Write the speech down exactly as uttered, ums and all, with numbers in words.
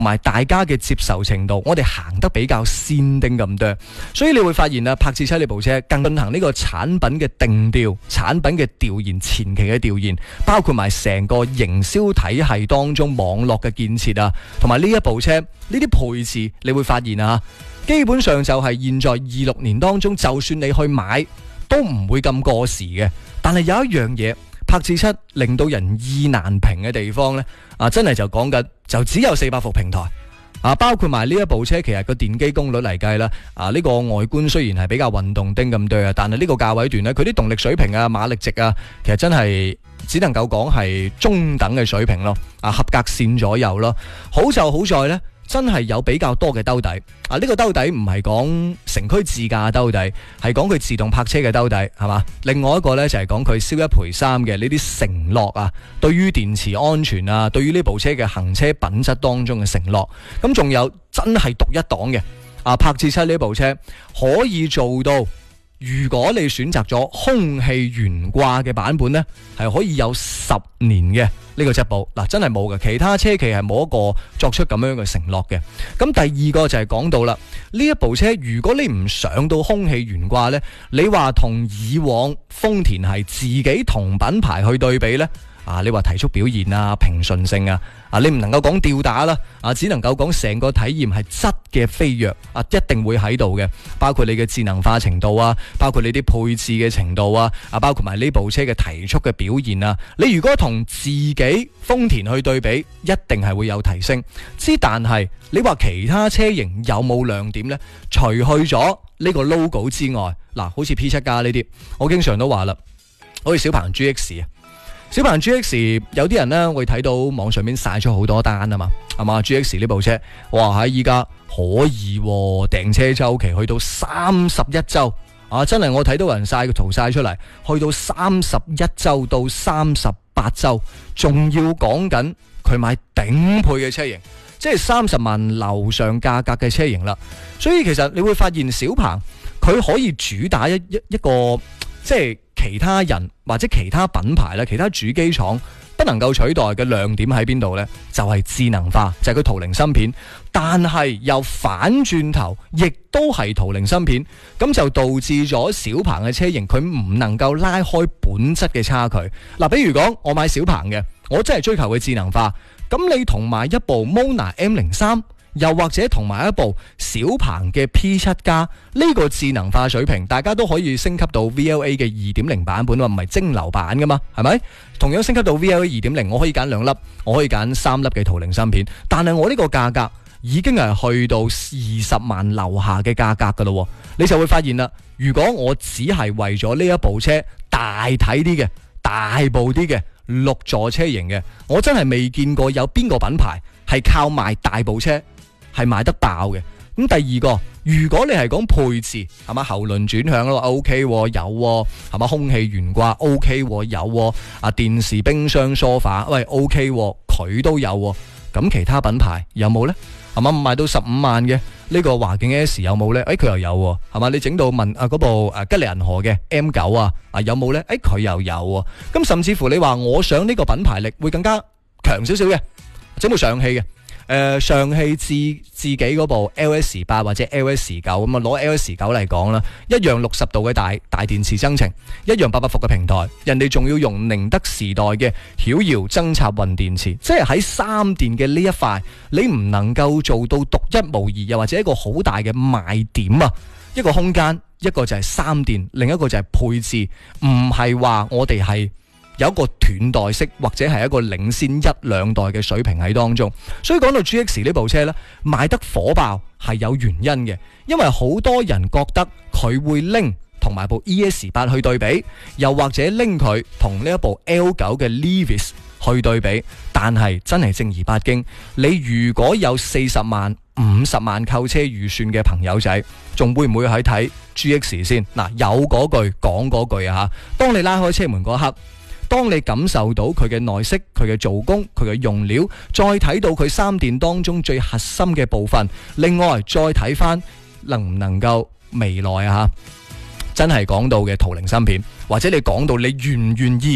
同埋大家嘅接受程度，我哋行得比較先丁咁多，所以你會發現啊，柏智七呢部車更進行呢個產品嘅定調、產品嘅調研、前期嘅調研，包括埋成個營銷體系當中網絡嘅建設啊，同埋呢一部車呢啲配置，你會發現啊，基本上就係現在二六年當中，就算你去買都唔會咁過時嘅。但係有一樣嘢，柏智七令到人意難平嘅地方呢，啊，真係就講緊就只有四百伏平台啊，包括埋呢一部車，其實個電機功率嚟計啦，啊呢、呢個外觀雖然係比較運動丁咁多啊，但係呢個價位段呢，佢啲動力水平啊、馬力值啊，其實真係只能夠講係中等嘅水平咯，啊合格線左右咯。好就好在呢，真係有比較多嘅兜底啊！呢、這個兜底唔係講城區自駕兜底，係講佢自動泊車嘅兜底，係嘛？另外一個呢，就係講佢燒一賠三嘅呢啲承諾啊，對於電池安全啊，對於呢部車嘅行車品質當中嘅承諾。咁仲有真係獨一檔嘅啊！柏智七呢部車可以做到，如果你選擇咗空氣懸掛嘅版本呢，係可以有十年嘅呢個質保。嗱，真係冇嘅，其他車企係冇一個作出咁樣嘅承諾嘅。咁第二個就係講到啦，呢一部車如果你唔上到空氣懸掛呢，你話同以往豐田係自己同品牌去對比呢？啊，你話提速表現啊、平順性啊，啊你唔能夠講吊打啦，啊只能夠講成個體驗係質嘅飛躍啊，一定會喺度嘅，包括你嘅智能化程度啊，包括你啲配置嘅程度啊，啊包括埋呢部車嘅提速嘅表現啊，你如果同自己豐田去對比，一定係會有提升。之但係你話其他車型有冇亮點呢？除去咗呢個 logo 之外，嗱，好似 P 七 加呢啲，我經常都話啦，好似小鵬 G X 啊。小鵬 G X 有啲人呢會睇到網上面晒咗好多單啊嘛，係嘛 G X 呢部車，哇喺依家可以訂車周期去到三十一周啊！真係我睇到人晒個圖晒出嚟，去到三十一周到三十八周，仲要講緊佢買頂配嘅車型，即係三十萬樓上價格嘅車型啦。所以其實你會發現小鵬佢可以主打一一一個即係其他人或者其他品牌咧，其他主機廠不能夠取代嘅亮點喺邊度呢？就係、是、智能化，就係佢圖靈芯片。但係又反轉頭，亦都係圖靈芯片，咁就導致咗小鵬嘅車型佢唔能夠拉開本質嘅差距。嗱，比如講我買小鵬嘅，我真係追求佢智能化，咁你同埋一部 Mona M 零三。又或者同埋一部小鵬嘅 P 七 加呢個智能化水平，大家都可以升級到 V L A 嘅 二點零 版本喎，唔係蒸餾版噶嘛，係咪？同樣升級到 V L A 二點零，我可以揀兩粒，我可以揀三粒嘅圖靈芯片，但係我呢個價格已經係去到二十萬樓下嘅價格噶咯，你就會發現啦，如果我只係為咗呢一部車大體啲嘅、大部啲嘅六座車型嘅，我真係未見過有邊個品牌係靠賣大部車係賣得爆嘅。咁第二個，如果你係講配置，係嘛，後輪轉向咯 ，OK 有，係嘛，空氣懸掛 OK 有，啊電視、冰箱、梳化，喂 OK 佢都有，咁其他品牌有冇呢？係嘛，賣到十五萬嘅呢個華景 S 有冇呢？誒佢又有，係嘛，你整到問啊嗰部誒吉利銀河嘅 M 九啊，啊有冇呢？誒佢又有，咁甚至乎你話我想呢個品牌力會更加強少少嘅，整部上汽嘅。誒、呃，上汽自自己嗰部 L S 八或者 L S 九咁啊，攞 L S 九嚟講啦，一樣六十度嘅大大電池增程，一樣八百伏嘅平台，人哋仲要用寧德時代嘅曉遙增插混電池，即係喺三電嘅呢一塊，你唔能夠做到獨一無二，又或者一個好大嘅賣點啊，一個空間，一個就係三電，另一個就係配置，唔係話我哋係有一個斷代式或者係一個領先一兩代嘅水平喺當中，所以講到 G X 呢部車呢，賣得火爆係有原因嘅，因為好多人覺得佢會拎同埋部 E S 八去對比，又或者拎佢同呢一部 L 九嘅 Levis 去對比，但係真係正兒八經，你如果有四十萬、五十萬購車預算嘅朋友仔，仲會唔會去睇 G X 先？嗱，有嗰句講嗰句啊吓，當你拉開車門嗰刻，當你感受到佢嘅內飾、佢嘅做工、佢嘅用料，再睇到佢三電當中最核心嘅部分，另外再睇翻能唔能夠未來啊真係講到嘅圖靈芯片，或者你講到你願唔願意